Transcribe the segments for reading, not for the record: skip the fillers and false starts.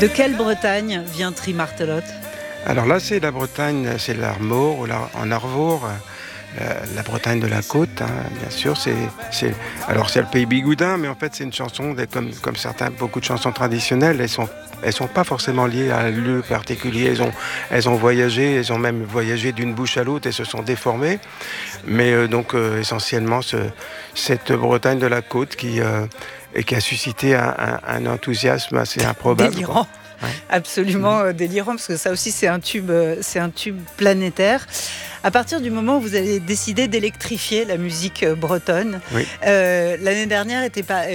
De quelle Bretagne vient Trimartelote ? Alors là, c'est la Bretagne, c'est l'Armor, ou en Arvour, la Bretagne de la côte, hein, bien sûr. Alors c'est le pays bigoudin, mais en fait c'est une chanson, comme beaucoup de chansons traditionnelles, elles sont pas forcément liées à un lieu particulier. Elles ont voyagé, elles ont même voyagé d'une bouche à l'autre et se sont déformées. Mais essentiellement cette Bretagne de la côte qui a suscité un enthousiasme assez improbable. Délirant. Ouais. Absolument délirant, parce que ça aussi c'est un tube planétaire. À partir du moment où vous avez décidé d'électrifier la musique bretonne, oui. L'année dernière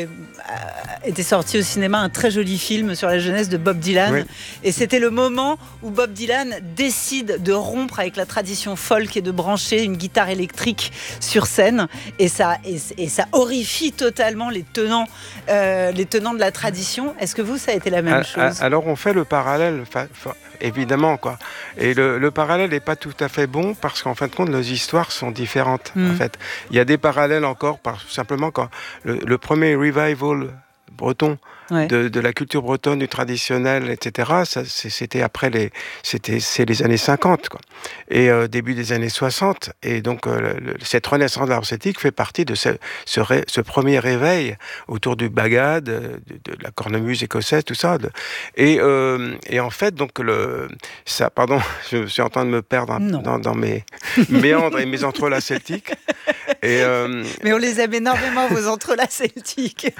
était sorti au cinéma un très joli film sur la jeunesse de Bob Dylan. Oui. Et c'était le moment où Bob Dylan décide de rompre avec la tradition folk et de brancher une guitare électrique sur scène. Et ça horrifie totalement les tenants de la tradition. Est-ce que vous, ça a été la même chose ? Alors on fait le parallèle, évidemment, quoi. Et le parallèle n'est pas tout à fait bon parce qu'en fin de compte, nos histoires sont différentes. En fait, il y a des parallèles encore, simplement quand le premier revival breton de la culture bretonne, du traditionnel, etc. C'était après c'est les années 50, quoi. Et début des années 60. Et donc cette renaissance de l'art celtique fait partie de ce premier réveil autour du bagad, de la cornemuse écossaise, tout ça. Et en fait, donc pardon, je suis en train de me perdre dans mes méandres et mes entrelacs celtiques. Mais on les aime énormément, vos entrelacs celtiques.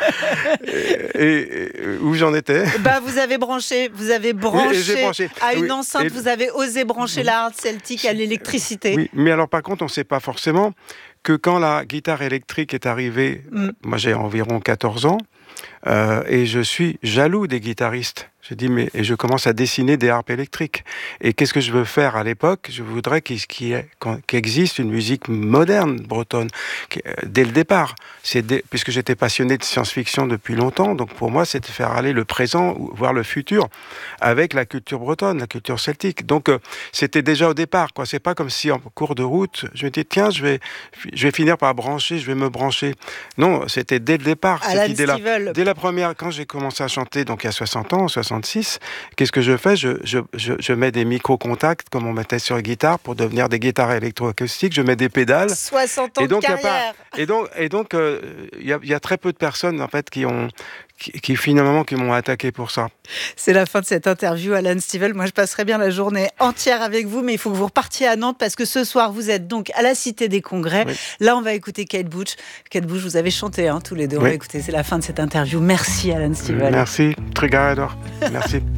Et où j'en étais ? Vous avez branché à une enceinte, vous avez osé brancher la harpe celtique à l'électricité. Oui, mais alors par contre, on ne sait pas forcément que quand la guitare électrique est arrivée, moi j'ai environ 14 ans, et je suis jaloux des guitaristes. Je dis, et je commence à dessiner des harpes électriques. Et qu'est-ce que je veux faire à l'époque ? Je voudrais qu'il existe une musique moderne bretonne, dès le départ. Puisque j'étais passionné de science-fiction depuis longtemps, donc pour moi, c'était faire aller le présent, voire le futur, avec la culture bretonne, la culture celtique. Donc, c'était déjà au départ, quoi. C'est pas comme si, en cours de route, je me disais, tiens, je vais finir par je vais me brancher. Non, c'était dès le départ, cette idée-là. Dès la première, quand j'ai commencé à chanter, donc il y a 60 ans, 66, qu'est-ce que je fais ? Je mets des micro-contacts, comme on mettait sur la guitare, pour devenir des guitares électroacoustiques. Je mets des pédales. 60 ans de carrière. Et donc, il y a très peu de personnes, en fait, qui m'ont attaqué pour ça. C'est la fin de cette interview, Alan Stivell. Moi, je passerai bien la journée entière avec vous, mais il faut que vous repartiez à Nantes parce que ce soir, vous êtes donc à la Cité des Congrès. Oui. Là, on va écouter Kate Bush. Kate Bush, vous avez chanté tous les deux. Oui. On va écouter, c'est la fin de cette interview. Merci, Alan Stivell. Merci, Trigaredor. Merci.